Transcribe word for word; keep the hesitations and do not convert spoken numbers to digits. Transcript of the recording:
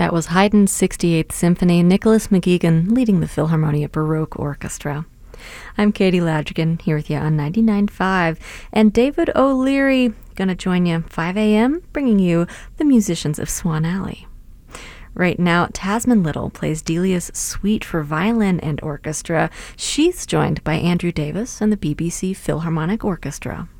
That was Haydn's sixty-eighth Symphony, Nicholas McGuigan leading the Philharmonia Baroque Orchestra. I'm Katie Ladrigan here with you on ninety-nine point five, and David O'Leary going to join you five a.m., bringing you the musicians of Swan Alley. Right now, Tasman Little plays Delia's Suite for Violin and Orchestra. She's joined by Andrew Davis and the B B C Philharmonic Orchestra.